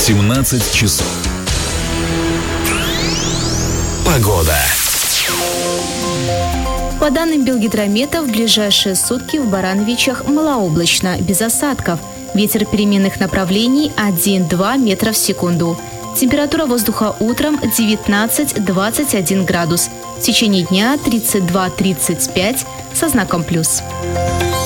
17 часов. Погода. По данным Белгидромета, в ближайшие сутки в Барановичах малооблачно, без осадков. Ветер переменных направлений 1-2 метра в секунду. Температура воздуха утром 19-21 градус. В течение дня 32-35 со знаком плюс.